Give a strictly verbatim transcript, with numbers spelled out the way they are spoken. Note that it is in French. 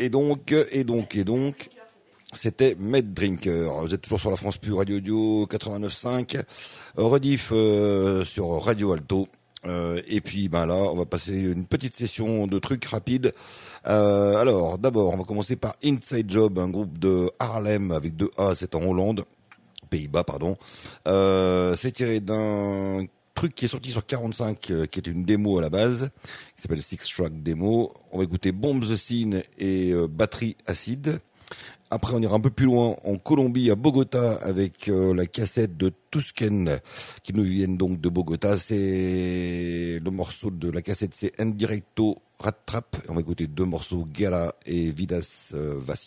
Et donc, et donc, et donc, c'était Med Drinker. Vous êtes toujours sur la France Pure Radio Audio quatre-vingt-neuf cinq, rediff euh, sur Radio Alto. Euh, et puis ben là, on va passer une petite session de trucs rapides. Euh, alors, d'abord, on va commencer par Inside Job, un groupe de Haarlem avec deux A, c'est en Hollande, Pays-Bas, pardon. Euh, c'est tiré d'un truc qui est sorti sur quarante-cinq, euh, qui est une démo à la base, qui s'appelle Six Track Demo. On va écouter Bomb the Scene et euh, Batterie Acide. Après, on ira un peu plus loin en Colombie, à Bogota, avec euh, la cassette de Tusken, qui nous viennent donc de Bogota. C'est le morceau de la cassette, c'est Indirecto Rat Trap. On va écouter deux morceaux, Gala et Vidas euh, Vassi.